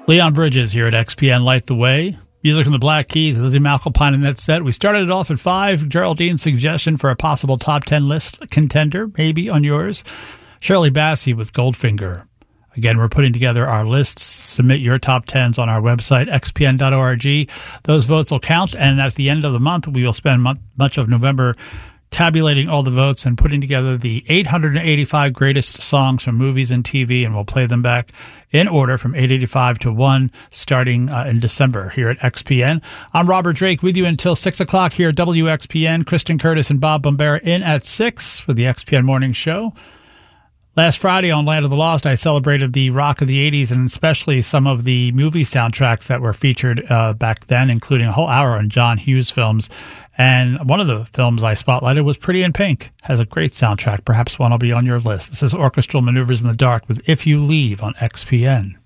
Leon Bridges here at XPN Light the Way. Music from the Black Keys, Lizzie McAlpine in that set. We started it off at 5. Geraldine's suggestion for a possible top 10 list contender, maybe on yours. Shirley Bassey with Goldfinger. Again, we're putting together our lists. Submit your top 10s on our website, xpn.org. Those votes will count, and at the end of the month, we will spend much of November tabulating all the votes and putting together the 885 greatest songs from movies and TV, and we'll play them back in order from 885 to 1 starting in December here at XPN. I'm Robert Drake with you until 6 o'clock here at WXPN. Kristen Curtis and Bob Bombera in at 6 for the XPN Morning Show. Last Friday on Land of the Lost, I celebrated the rock of the 80s and especially some of the movie soundtracks that were featured back then, including a whole hour on John Hughes films. And one of the films I spotlighted was Pretty in Pink. Has a great soundtrack. Perhaps one will be on your list. This is Orchestral Maneuvers in the Dark with If You Leave on XPN.